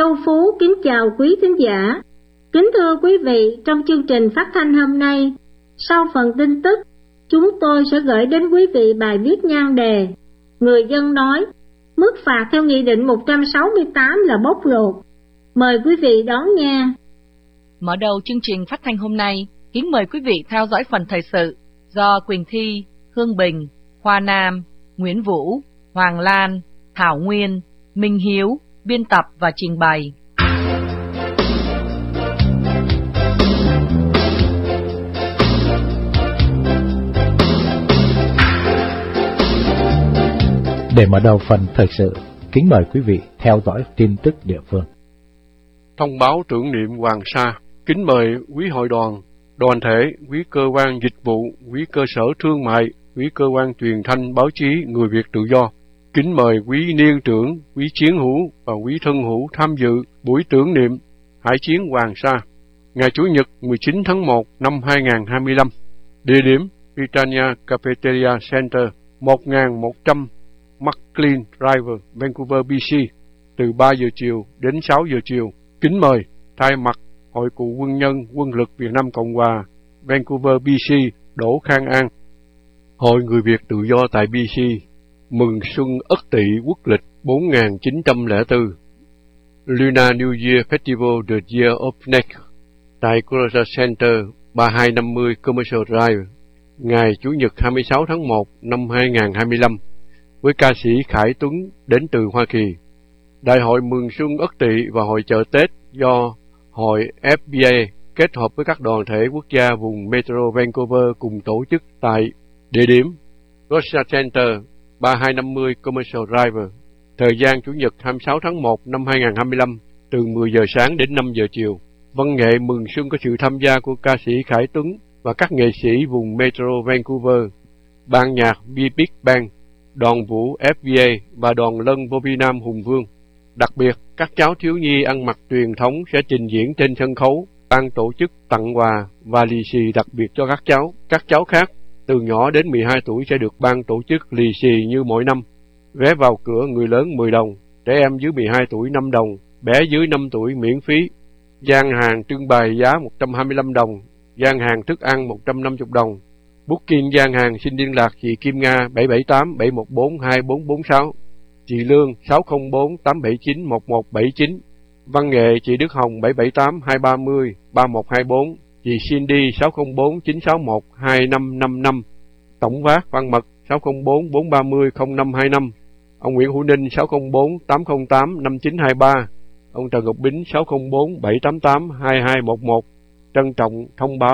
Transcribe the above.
Châu Phú kính chào quý thính giả. Kính thưa quý vị, trong chương trình phát thanh hôm nay, sau phần tin tức, chúng tôi sẽ gửi đến quý vị bài viết nhan đề Người dân nói, mức phạt theo Nghị định 168 là bóc lột. Mời quý vị đón nghe. Mở đầu chương trình phát thanh hôm nay, kính mời quý vị theo dõi phần thời sự do Quỳnh Thi, Hương Bình, Hoa Nam, Nguyễn Vũ, Hoàng Lan, Thảo Nguyên, Minh Hiếu biên tập và trình bày. Để mở đầu phần thời sự, kính mời quý vị theo dõi tin tức địa phương. Thông báo tưởng niệm Hoàng Sa. Kính mời quý hội đoàn, đoàn thể, quý cơ quan dịch vụ, quý cơ sở thương mại, quý cơ quan truyền thanh báo chí người Việt tự do. Kính mời quý niên trưởng, quý chiến hữu và quý thân hữu tham dự buổi tưởng niệm Hải chiến Hoàng Sa, ngày Chủ nhật 19 tháng 1 năm 2025. Địa điểm Britannia Cafeteria Center, 1100 McLean Drive, Vancouver, BC, từ 3 giờ chiều đến 6 giờ chiều. Kính mời thay mặt Hội Cựu Quân nhân Quân lực Việt Nam Cộng Hòa, Vancouver, BC, Đỗ Khang An. Hội Người Việt Tự do tại BC mừng xuân Ất Tỵ Quốc lịch 4904. Lunar New Year Festival The Year of Snake tại Cultural Center 3250 Commercial Drive, ngày Chủ nhật 26 tháng 1 năm 2025, với ca sĩ Khải Tuấn đến từ Hoa Kỳ. Đại hội mừng xuân Ất Tỵ và hội chợ Tết do hội FBA kết hợp với các đoàn thể quốc gia vùng Metro Vancouver cùng tổ chức tại địa điểm Cultural Center 3250 Commercial Drive. Thời gian Chủ nhật 26 tháng 1 năm 2025 từ 10 giờ sáng đến 5 giờ chiều. Văn nghệ mừng xuân có sự tham gia của ca sĩ Khải Tuấn và các nghệ sĩ vùng Metro Vancouver, ban nhạc Big Bang, đoàn vũ FBA và đoàn lân Bobby Nam Hùng Vương. Đặc biệt, các cháu thiếu nhi ăn mặc truyền thống sẽ trình diễn trên sân khấu. Ban tổ chức tặng quà và lì xì đặc biệt cho các cháu. Các cháu khác từ nhỏ đến 12 tuổi sẽ được ban tổ chức lì xì như mỗi năm. Vé vào cửa người lớn 10 đồng, trẻ em dưới 12 tuổi 5 đồng, bé dưới 5 tuổi miễn phí. Gian hàng trưng bày giá 125 đồng, gian hàng thức ăn 150 đồng. Booking gian hàng xin liên lạc chị Kim Nga 778 714 2446, chị Lương 604 879 1179, văn nghệ chị Đức Hồng 778 230 3124, chị Cindy 604 961 2555, tổng vác Văn Mật 604 430 0525, ông Nguyễn Hữu Ninh 604 808 5923, ông Trần Ngọc Bính 604 788 2211. Trân trọng thông báo